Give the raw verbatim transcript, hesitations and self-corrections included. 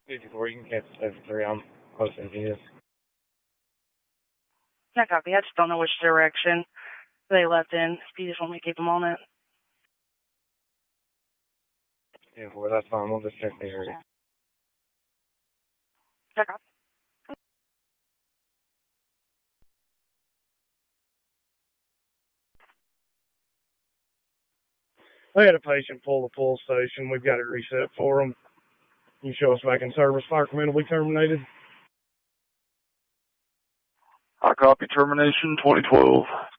fifty-four, you can catch seventy-three. I'm close as he is. Yeah, copy. I just don't know which direction they left in. If you just want me to keep them on it. Yeah, well, that's fine. We'll just check the area. Yeah, copy. They had a patient pull the pull station. We've got it reset for them. You show us back in service. Fire command will be terminated. I copy termination twenty twelve.